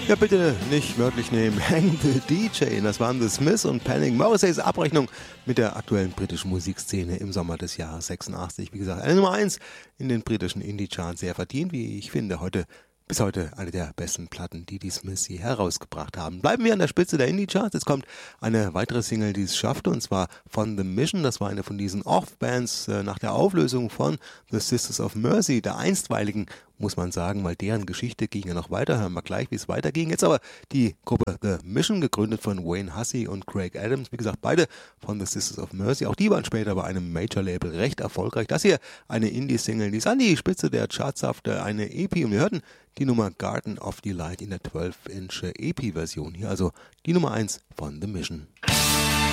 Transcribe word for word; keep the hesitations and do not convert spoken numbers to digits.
Ja, bitte nicht wörtlich nehmen. Hang the D J. Das waren The Smiths und Panic. Morrisseys Abrechnung mit der aktuellen britischen Musikszene im Sommer des Jahres sechsundachtzig. Wie gesagt, eine Nummer eins in den britischen Indie-Charts. Sehr verdient, wie ich finde, heute bis heute eine der besten Platten, die die Smiths je herausgebracht haben. Bleiben wir an der Spitze der Indie-Charts. Jetzt kommt eine weitere Single, die es schaffte, und zwar von The Mission. Das war eine von diesen Off-Bands äh, nach der Auflösung von The Sisters of Mercy, der einstweiligen, muss man sagen, weil deren Geschichte ging ja noch weiter. Hören wir gleich, wie es weiterging. Jetzt aber die Gruppe The Mission, gegründet von Wayne Hussey und Craig Adams. Wie gesagt, beide von The Sisters of Mercy. Auch die waren später bei einem Major-Label recht erfolgreich. Das hier eine Indie-Single, die ist an die Spitze der Charts schaffte, eine E P. Und wir hörten die Nummer Garden of Delight in der zwölf Inch E P-Version. Hier also die Nummer eins von The Mission.